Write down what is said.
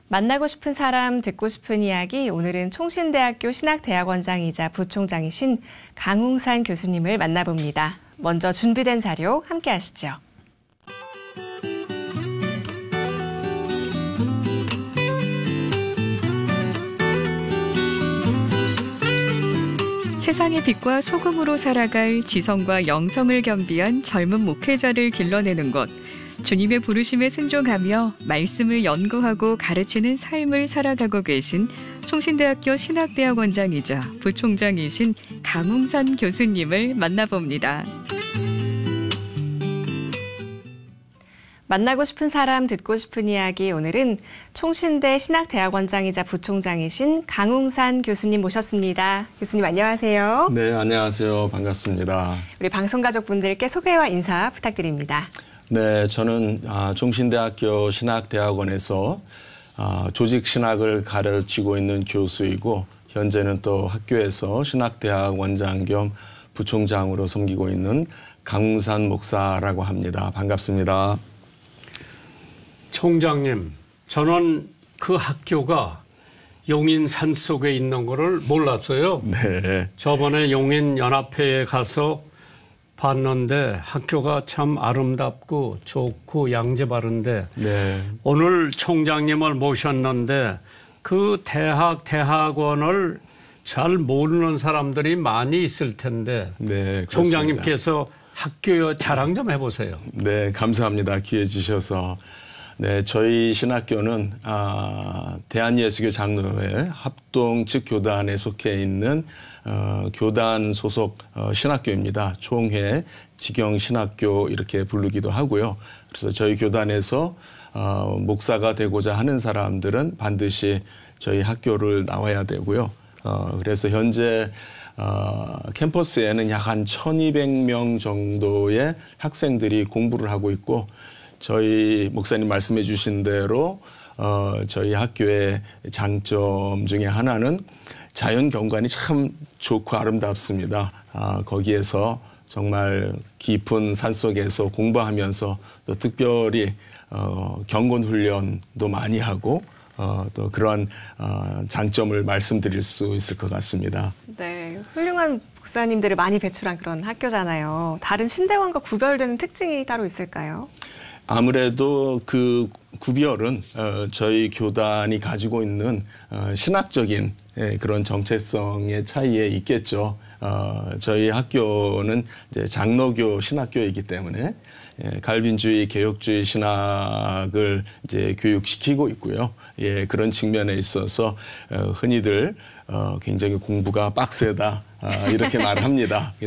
만나고 싶은 사람, 듣고 싶은 이야기, 오늘은 총신대학교 신학대학원장이자 부총장이신 강웅산 교수님을 만나봅니다. 먼저 준비된 자료 함께 하시죠. 세상의 빛과 소금으로 살아갈 지성과 영성을 겸비한 젊은 목회자를 길러내는 것, 주님의 부르심에 순종하며 말씀을 연구하고 가르치는 삶을 살아가고 계신 총신대학교 신학대학원장이자 부총장이신 강웅산 교수님을 만나봅니다. 만나고 싶은 사람, 듣고 싶은 이야기, 오늘은 총신대 신학대학원장이자 부총장이신 강웅산 교수님 모셨습니다. 교수님 안녕하세요. 네, 안녕하세요. 반갑습니다. 우리 방송가족분들께 소개와 인사 부탁드립니다. 네, 저는 총신대학교 신학대학원에서 조직신학을 가르치고 있는 교수이고 현재는 또 학교에서 신학대학원장 겸 부총장으로 섬기고 있는 강웅산 목사라고 합니다. 반갑습니다. 총장님, 저는 그 학교가 용인 산속에 있는 거를 몰랐어요. 네. 저번에 용인연합회에 가서 봤는데 학교가 참 아름답고 좋고 양재 바른데 네. 오늘 총장님을 모셨는데 그 대학원을 잘 모르는 사람들이 많이 있을 텐데 네, 총장님께서 학교 자랑 좀 해보세요. 네, 감사합니다. 기회 주셔서. 네, 저희 신학교는 대한예수교 장로회 합동 측교단에 속해 있는 교단 소속 신학교입니다. 총회 직영신학교 이렇게 부르기도 하고요. 그래서 저희 교단에서 목사가 되고자 하는 사람들은 반드시 저희 학교를 나와야 되고요. 그래서 현재 캠퍼스에는 약 한 1200명 정도의 학생들이 공부를 하고 있고 저희 목사님 말씀해 주신 대로 저희 학교의 장점 중에 하나는 자연 경관이 참 좋고 아름답습니다. 거기에서 정말 깊은 산속에서 공부하면서 또 특별히 경건 훈련도 많이 하고 또 그러한 장점을 말씀드릴 수 있을 것 같습니다. 네, 훌륭한 목사님들을 많이 배출한 그런 학교잖아요. 다른 신대원과 구별되는 특징이 따로 있을까요? 아무래도 그 구별은 저희 교단이 가지고 있는 신학적인 그런 정체성의 차이에 있겠죠. 저희 학교는 이제 장로교 신학교이기 때문에 갈빈주의, 개혁주의 신학을 이제 교육시키고 있고요. 예, 그런 측면에 있어서 흔히들 굉장히 공부가 빡세다 이렇게 말합니다.